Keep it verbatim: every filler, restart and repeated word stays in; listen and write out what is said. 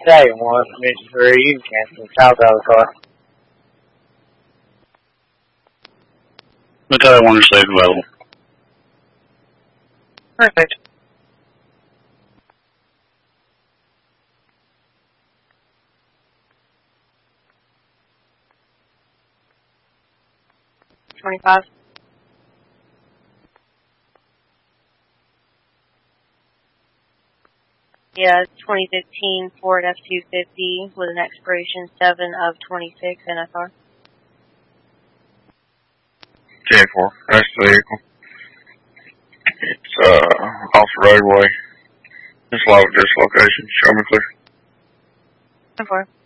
Second one, mission three, you can cancel south out of the car. Battalion one is safe available. Perfect. Twenty-five. Yeah, twenty fifteen Ford F two fifty with an expiration seven of twenty-six N F R. ten four, that's the vehicle. It's uh, off the roadway. Just log this location. Show me clear. ten four.